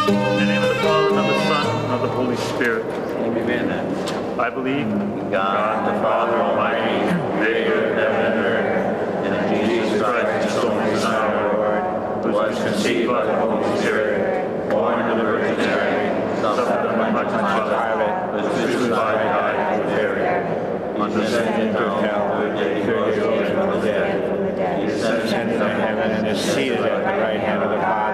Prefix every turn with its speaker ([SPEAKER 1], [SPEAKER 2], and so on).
[SPEAKER 1] In the name of the Father, and of the Son, and of the Holy Spirit.
[SPEAKER 2] Amen.
[SPEAKER 1] I believe
[SPEAKER 2] In God, the Father Almighty, maker of heaven and earth, and in Jesus Christ, his only Son, our Lord, who was conceived by the Holy Spirit, born of the Virgin Mary, suffered under Pontius Pilate, was crucified, died, and was buried. He descended into hell, and he rose from the dead. He ascended into heaven and is seated at the right hand of the Father.